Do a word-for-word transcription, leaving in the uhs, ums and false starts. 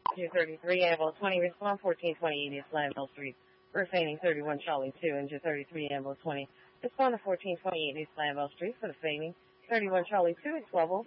two thirty-three, Ambo twenty, respond fourteen twenty-eight East Landville Street. We're feigning thirty-one Charlie two, Injure thirty-three, Ambo twenty. Respond to fourteen twenty-eight East Landville Street for the feigning thirty-one Charlie two, it's level